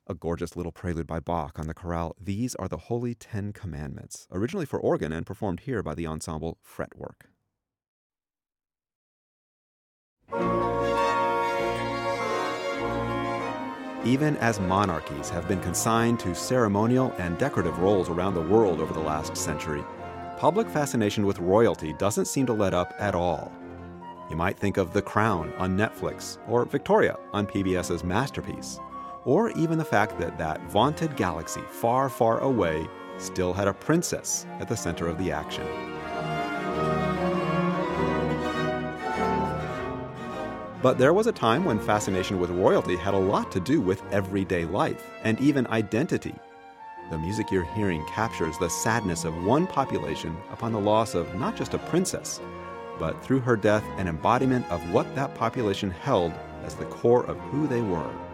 A gorgeous little prelude by Bach on the chorale, These Are the Holy Ten Commandments, originally for organ and performed here by the ensemble Fretwork. Even as monarchies have been consigned to ceremonial and decorative roles around the world over the last century, public fascination with royalty doesn't seem to let up at all. You might think of The Crown on Netflix, or Victoria on PBS's Masterpiece, or even the fact that that vaunted galaxy far, far away still had a princess at the center of the action. But there was a time when fascination with royalty had a lot to do with everyday life and even identity. The music you're hearing captures the sadness of one population upon the loss of not just a princess, but through her death, an embodiment of what that population held as the core of who they were.